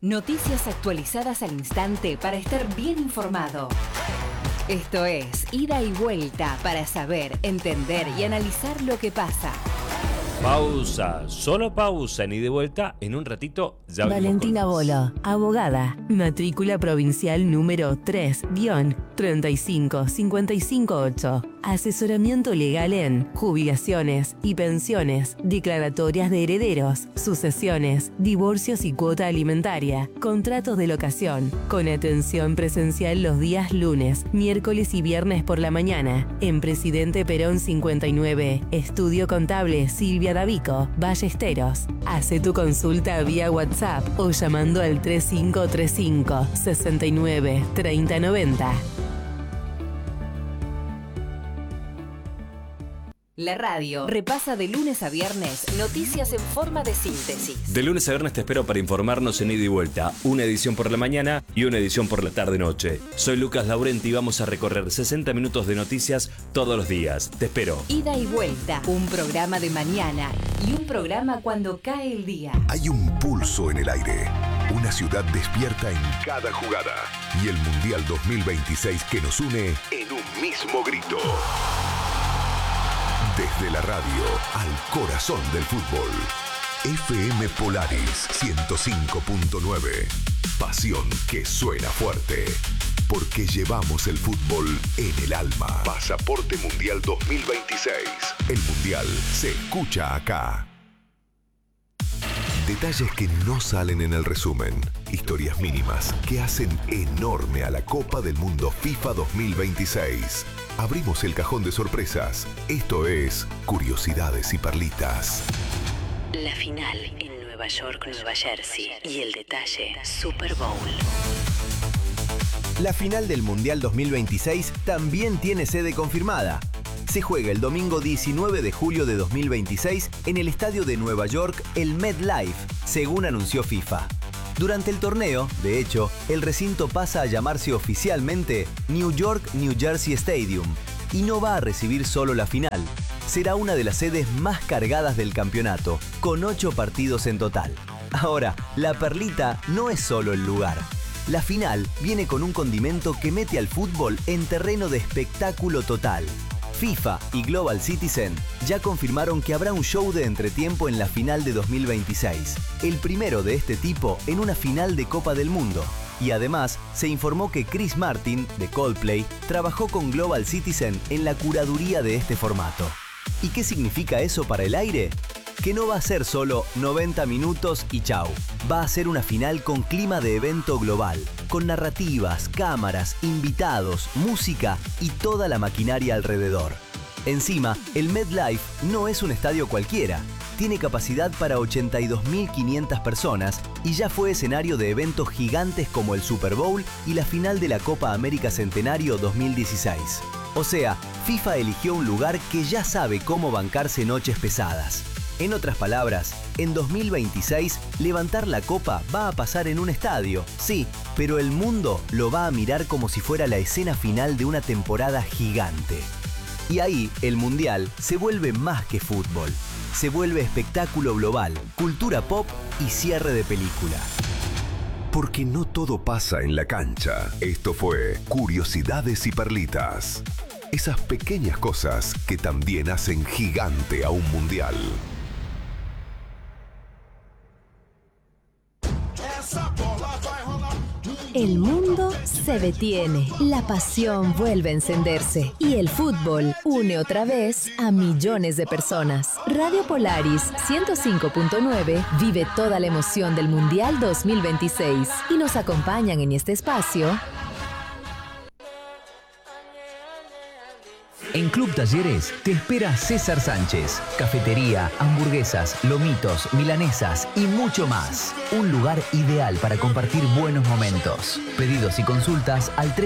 Noticias actualizadas al instante para estar bien informado. Esto es Ida y Vuelta para saber, entender y analizar lo que pasa. Pausa, solo pausa en Ida y Vuelta. En un ratito ya venimos. Valentina Bolo, abogada, matrícula provincial número 3-35558. Asesoramiento legal en jubilaciones y pensiones, declaratorias de herederos, sucesiones, divorcios y cuota alimentaria, contratos de locación, con atención presencial los días lunes, miércoles y viernes por la mañana, en Presidente Perón 59, Estudio Contable Silvia Davico, Ballesteros. Hace tu consulta vía WhatsApp o llamando al 3535 69 30 90. La radio repasa de lunes a viernes noticias en forma de síntesis. De lunes a viernes te espero para informarnos en Ida y Vuelta. Una edición por la mañana y una edición por la tarde-noche. Soy Lucas Laurenti y vamos a recorrer 60 minutos de noticias todos los días. Te espero. Ida y Vuelta, un programa de mañana y un programa cuando cae el día. Hay un pulso en el aire, una ciudad despierta en cada jugada y el Mundial 2026 que nos une en un mismo grito. Desde la radio al corazón del fútbol. FM Polaris 105.9. Pasión que suena fuerte. Porque llevamos el fútbol en el alma. Pasaporte Mundial 2026. El Mundial se escucha acá. Detalles que no salen en el resumen. Historias mínimas que hacen enorme a la Copa del Mundo FIFA 2026. Abrimos el cajón de sorpresas. Esto es Curiosidades y Perlitas. La final en Nueva York, Nueva Jersey. Y el detalle, Super Bowl. La final del Mundial 2026 también tiene sede confirmada. Se juega el domingo 19 de julio de 2026 en el estadio de Nueva York, el MetLife, según anunció FIFA. Durante el torneo, de hecho, el recinto pasa a llamarse oficialmente New York New Jersey Stadium y no va a recibir solo la final. Será una de las sedes más cargadas del campeonato, con 8 partidos en total. Ahora, la perlita no es solo el lugar. La final viene con un condimento que mete al fútbol en terreno de espectáculo total. FIFA y Global Citizen ya confirmaron que habrá un show de entretiempo en la final de 2026, el primero de este tipo en una final de Copa del Mundo. Y además, se informó que Chris Martin, de Coldplay, trabajó con Global Citizen en la curaduría de este formato. ¿Y qué significa eso para el aire? Que no va a ser solo 90 minutos y chau. Va a ser una final con clima de evento global, con narrativas, cámaras, invitados, música y toda la maquinaria alrededor. Encima, el MetLife no es un estadio cualquiera. Tiene capacidad para 82.500 personas y ya fue escenario de eventos gigantes como el Super Bowl y la final de la Copa América Centenario 2016. O sea, FIFA eligió un lugar que ya sabe cómo bancarse noches pesadas. En otras palabras, en 2026, levantar la copa va a pasar en un estadio, sí, pero el mundo lo va a mirar como si fuera la escena final de una temporada gigante. Y ahí, el Mundial se vuelve más que fútbol. Se vuelve espectáculo global, cultura pop y cierre de película. Porque no todo pasa en la cancha. Esto fue Curiosidades y Perlitas. Esas pequeñas cosas que también hacen gigante a un mundial. El mundo se detiene, la pasión vuelve a encenderse y el fútbol une otra vez a millones de personas. Radio Polaris 105.9 vive toda la emoción del Mundial 2026 y nos acompañan en este espacio. En Club Talleres te espera César Sánchez. Cafetería, hamburguesas, lomitos, milanesas y mucho más. Un lugar ideal para compartir buenos momentos. Pedidos y consultas al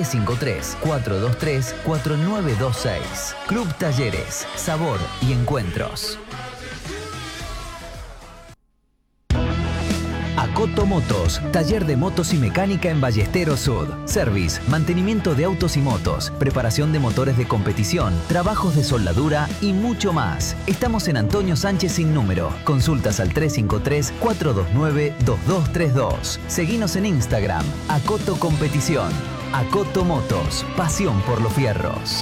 353-423-4926. Club Talleres, sabor y encuentros. Acoto Motos, taller de motos y mecánica en Ballesteros Sud. Service, mantenimiento de autos y motos, preparación de motores de competición, trabajos de soldadura y mucho más. Estamos en Antonio Sánchez sin número. Consultas al 353-429-2232. Seguinos en Instagram, Acoto Competición. Acoto Motos, pasión por los fierros.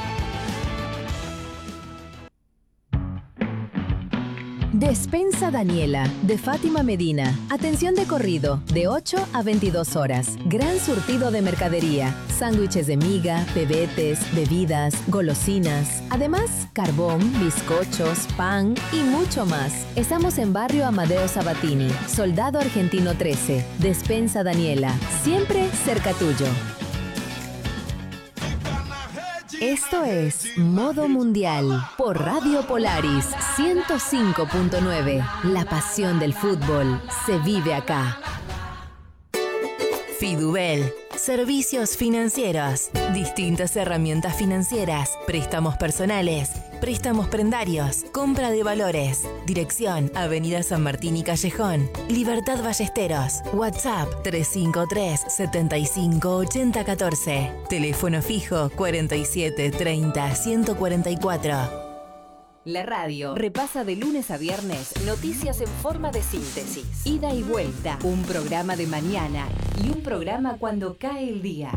Despensa Daniela, de Fátima Medina. Atención de corrido, de 8 a 22 horas. Gran surtido de mercadería. Sándwiches de miga, pebetes, bebidas, golosinas. Además, carbón, bizcochos, pan y mucho más. Estamos en Barrio Amadeo Sabatini, Soldado Argentino 13. Despensa Daniela, siempre cerca tuyo. Esto es Modo Mundial por Radio Polaris 105.9. La pasión del fútbol se vive acá. Fidubel, servicios financieros, distintas herramientas financieras, préstamos personales, préstamos prendarios, compra de valores. Dirección, Avenida San Martín y Callejón, Libertad Ballesteros. WhatsApp 353-758014. Teléfono fijo 4730-144. La radio repasa de lunes a viernes noticias en forma de síntesis. Ida y vuelta, un programa de mañana y un programa cuando cae el día.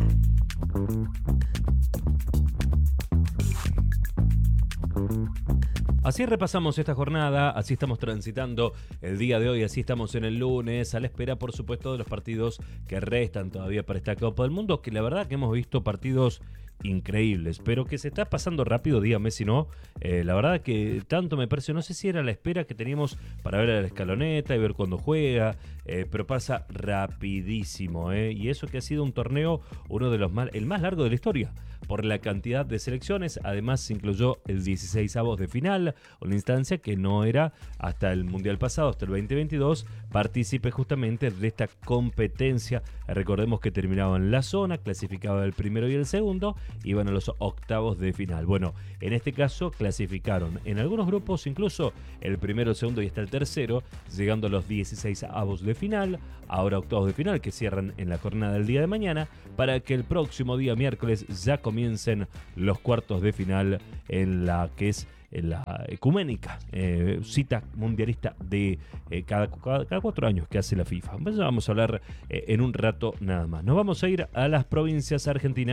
Así repasamos esta jornada, así estamos transitando el día de hoy, así estamos en el lunes, a la espera, por supuesto, de los partidos que restan todavía para esta Copa del Mundo, que la verdad que hemos visto partidos increíbles, pero que se está pasando rápido, dígame si no. La verdad que tanto me parece, no sé si era la espera que teníamos para ver a la Escaloneta y ver cuándo juega, pero pasa rapidísimo, y eso que ha sido un torneo, uno de los el más largo de la historia, por la cantidad de selecciones. Además se incluyó el 16avos de final, una instancia que no era hasta el Mundial pasado, hasta el 2022, partícipe justamente de esta competencia. Recordemos que terminaban la zona, clasificaba el primero y el segundo, iban a los octavos de final. Bueno, en este caso clasificaron en algunos grupos incluso el primero, el segundo y hasta el tercero, llegando a los 16avos de final, ahora octavos de final que cierran en la jornada del día de mañana, para que el próximo día miércoles ya comiencen los cuartos de final en la que es la ecuménica cita mundialista de cada 4 años que hace la FIFA. Entonces vamos a hablar en un rato nada más. Nos vamos a ir a las provincias argentinas.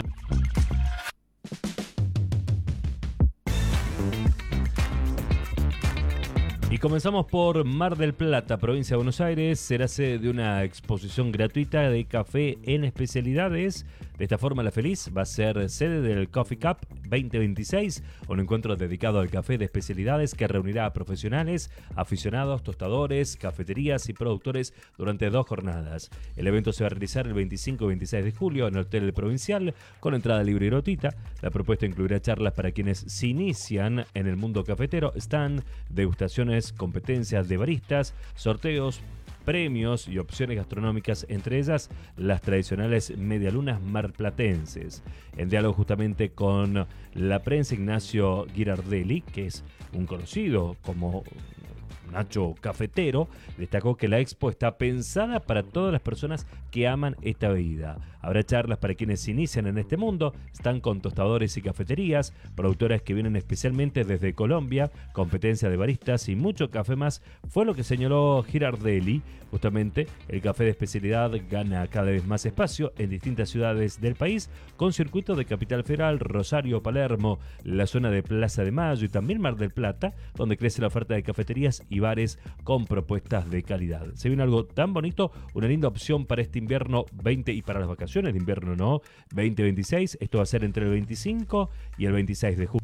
Y comenzamos por Mar del Plata, provincia de Buenos Aires. Será sede de una exposición gratuita de café en especialidades. De esta forma, La Feliz va a ser sede del Coffee Cup 2026, un encuentro dedicado al café de especialidades que reunirá a profesionales, aficionados, tostadores, cafeterías y productores durante 2 jornadas. El evento se va a realizar el 25 y 26 de julio en el Hotel Provincial, con entrada libre y gratuita. La propuesta incluirá charlas para quienes se inician en el mundo cafetero, stand, degustaciones, competencias de baristas, sorteos, premios y opciones gastronómicas, entre ellas las tradicionales medialunas marplatenses. En diálogo justamente con la prensa, Ignacio Girardelli, que es un conocido como Nacho Cafetero, destacó que la expo está pensada para todas las personas que aman esta bebida. Habrá charlas para quienes se inician en este mundo, están con tostadores y cafeterías, productoras que vienen especialmente desde Colombia, competencia de baristas y mucho café más. Fue lo que señaló Girardelli. Justamente el café de especialidad gana cada vez más espacio en distintas ciudades del país, con circuito de Capital Federal, Rosario, Palermo, la zona de Plaza de Mayo y también Mar del Plata, donde crece la oferta de cafeterías y bares con propuestas de calidad. Se viene algo tan bonito, una linda opción para este invierno 20 y para las vacaciones de invierno, ¿no? 2026, esto va a ser entre el 25 y el 26 de julio.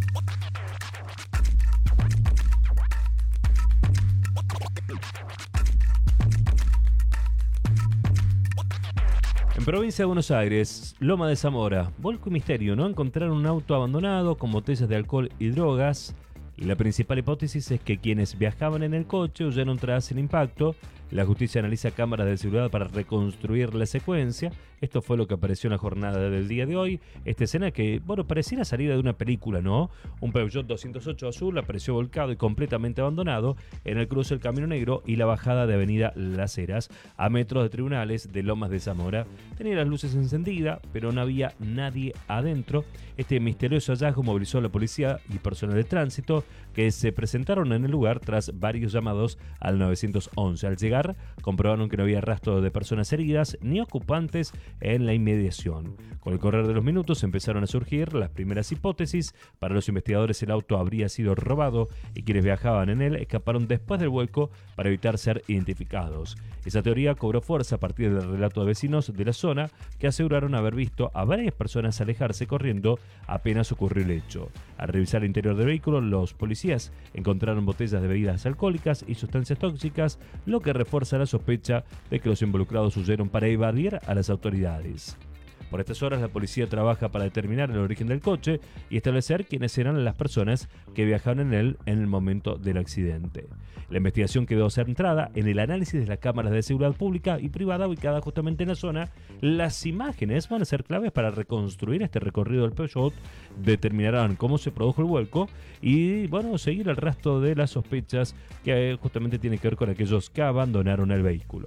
En provincia de Buenos Aires, Loma de Zamora, volco y misterio, ¿no? Encontraron un auto abandonado con botellas de alcohol y drogas. Y la principal hipótesis es que quienes viajaban en el coche huyeron tras el impacto. La justicia analiza cámaras de seguridad para reconstruir la secuencia. Esto fue lo que apareció en la jornada del día de hoy. Esta escena que, bueno, pareciera salida de una película, ¿no? Un Peugeot 208 azul apareció volcado y completamente abandonado en el cruce del Camino Negro y la bajada de Avenida Las Heras, a metros de tribunales de Lomas de Zamora. Tenía las luces encendidas, pero no había nadie adentro. Este misterioso hallazgo movilizó a la policía y personal de tránsito que se presentaron en el lugar tras varios llamados al 911. Al llegar, comprobaron que no había rastro de personas heridas ni ocupantes en la inmediación. Con el correr de los minutos empezaron a surgir las primeras hipótesis. Para los investigadores, el auto habría sido robado y quienes viajaban en él escaparon después del vuelco para evitar ser identificados. Esa teoría cobró fuerza a partir del relato de vecinos de la zona que aseguraron haber visto a varias personas alejarse corriendo apenas ocurrió el hecho. Al revisar el interior del vehículo, los policías encontraron botellas de bebidas alcohólicas y sustancias tóxicas, lo que refuerza la sospecha de que los involucrados huyeron para evadir a las autoridades. Por estas horas, la policía trabaja para determinar el origen del coche y establecer quiénes eran las personas que viajaban en él en el momento del accidente. La investigación quedó centrada en el análisis de las cámaras de seguridad pública y privada ubicadas justamente en la zona. Las imágenes van a ser claves para reconstruir este recorrido del Peugeot, determinarán cómo se produjo el vuelco y, bueno, seguir el rastro de las sospechas que justamente tiene que ver con aquellos que abandonaron el vehículo.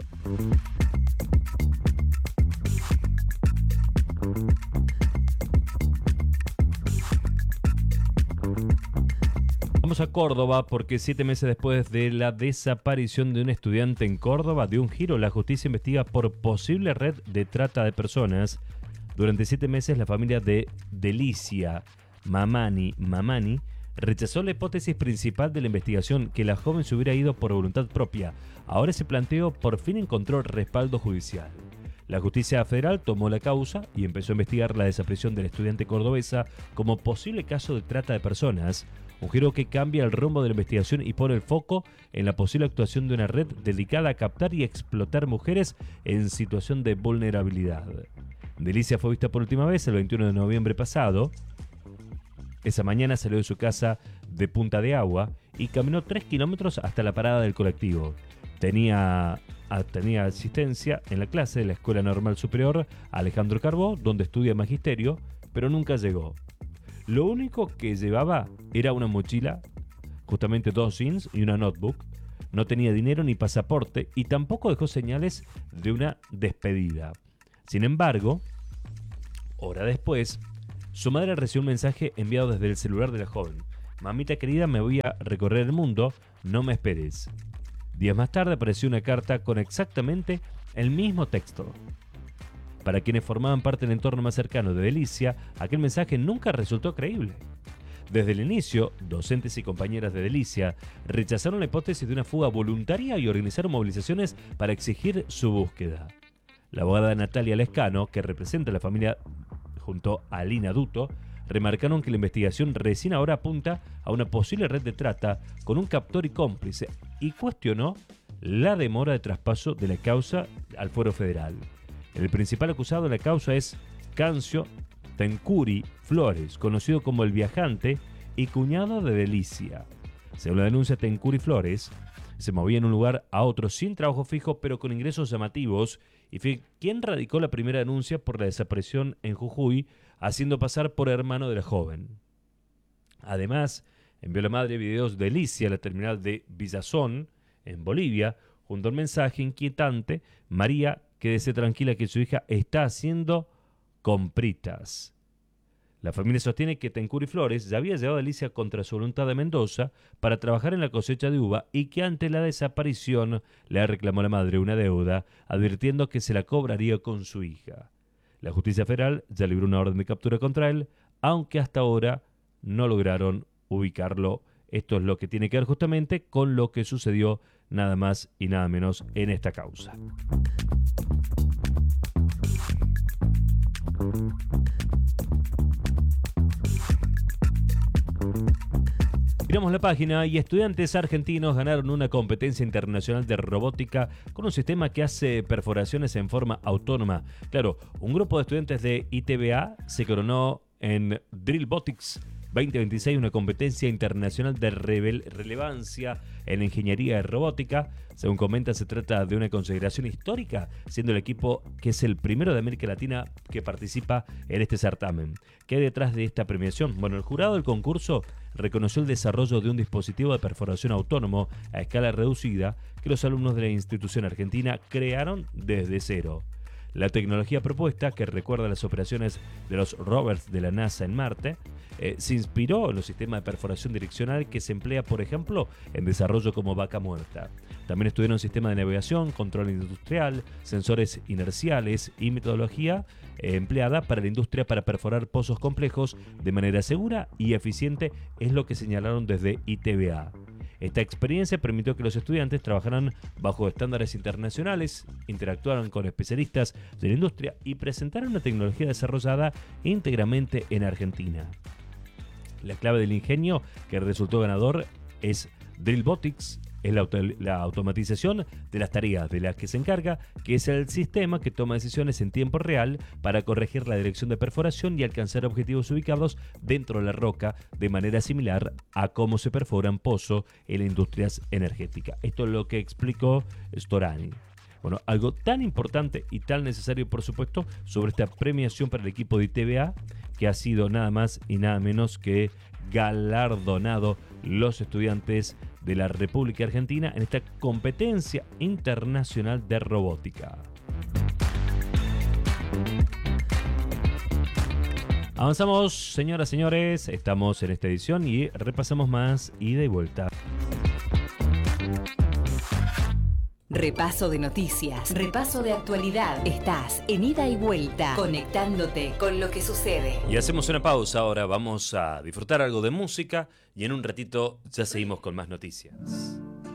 Vamos a Córdoba porque 7 meses después de la desaparición de un estudiante en Córdoba dio un giro. La justicia investiga por posible red de trata de personas. Durante 7 meses la familia de Delicia Mamani rechazó la hipótesis principal de la investigación, que la joven se hubiera ido por voluntad propia. Ahora ese planteo por fin encontró respaldo judicial. La justicia federal tomó la causa y empezó a investigar la desaparición de la estudiante cordobesa como posible caso de trata de personas. Un giro que cambia el rumbo de la investigación y pone el foco en la posible actuación de una red dedicada a captar y explotar mujeres en situación de vulnerabilidad. Delicia fue vista por última vez el 21 de noviembre pasado. Esa mañana salió de su casa de Punta de Agua y caminó 3 kilómetros hasta la parada del colectivo. Tenía asistencia en la clase de la Escuela Normal Superior Alejandro Carbó, donde estudia magisterio, pero nunca llegó. Lo único que llevaba era una mochila, justamente 2 jeans y una notebook. No tenía dinero ni pasaporte y tampoco dejó señales de una despedida. Sin embargo, hora después, su madre recibió un mensaje enviado desde el celular de la joven. Mamita querida, me voy a recorrer el mundo, no me esperes. Días más tarde apareció una carta con exactamente el mismo texto. Para quienes formaban parte del entorno más cercano de Delicia, aquel mensaje nunca resultó creíble. Desde el inicio, docentes y compañeras de Delicia rechazaron la hipótesis de una fuga voluntaria y organizaron movilizaciones para exigir su búsqueda. La abogada Natalia Lescano, que representa a la familia junto a Lina Duto, remarcaron que la investigación recién ahora apunta a una posible red de trata con un captor y cómplice y cuestionó la demora de traspaso de la causa al fuero federal. El principal acusado de la causa es Cancio Tencuri Flores, conocido como el viajante y cuñado de Delicia. Según la denuncia, Tencuri Flores se movía en un lugar a otro sin trabajo fijo pero con ingresos llamativos y fue quien radicó la primera denuncia por la desaparición en Jujuy, haciendo pasar por hermano de la joven. Además, envió a la madre videos de Delicia a la terminal de Villazón, en Bolivia, junto a un mensaje inquietante: María, quédese tranquila que su hija está haciendo compritas. La familia sostiene que Tencuri Flores ya había llevado a Delicia contra su voluntad de Mendoza para trabajar en la cosecha de uva y que ante la desaparición le reclamó a la madre una deuda, advirtiendo que se la cobraría con su hija. La justicia federal ya libró una orden de captura contra él, aunque hasta ahora no lograron ubicarlo. Esto es lo que tiene que ver justamente con lo que sucedió nada más y nada menos en esta causa. Miramos la página y estudiantes argentinos ganaron una competencia internacional de robótica con un sistema que hace perforaciones en forma autónoma. Claro, un grupo de estudiantes de ITBA se coronó en Drillbotics 2026, una competencia internacional de relevancia en ingeniería y robótica. Según comenta, se trata de una consideración histórica, siendo el equipo que es el primero de América Latina que participa en este certamen. ¿Qué hay detrás de esta premiación? Bueno, el jurado del concurso reconoció el desarrollo de un dispositivo de perforación autónomo a escala reducida que los alumnos de la institución argentina crearon desde cero. La tecnología propuesta, que recuerda las operaciones de los rovers de la NASA en Marte, se inspiró en los sistemas de perforación direccional que se emplea, por ejemplo, en desarrollo como Vaca Muerta. También estudiaron sistemas de navegación, control industrial, sensores inerciales y metodología empleada para la industria para perforar pozos complejos de manera segura y eficiente, es lo que señalaron desde ITBA. Esta experiencia permitió que los estudiantes trabajaran bajo estándares internacionales, interactuaran con especialistas de la industria y presentaran una tecnología desarrollada íntegramente en Argentina. La clave del ingenio que resultó ganador es Drillbotics, es la automatización de las tareas de las que se encarga, que es el sistema que toma decisiones en tiempo real para corregir la dirección de perforación y alcanzar objetivos ubicados dentro de la roca de manera similar a cómo se perforan pozos en las industrias energéticas. Esto es lo que explicó Storani. Bueno, algo tan importante y tan necesario, por supuesto, sobre esta premiación para el equipo de ITBA, que ha sido nada más y nada menos que galardonado los estudiantes de la República Argentina en esta competencia internacional de robótica. Avanzamos, señoras y señores, estamos en esta edición y repasamos más ida y vuelta. Repaso de noticias, repaso de actualidad. Estás en ida y vuelta, conectándote con lo que sucede. Y hacemos una pausa ahora, vamos a disfrutar algo de música y en un ratito ya seguimos con más noticias.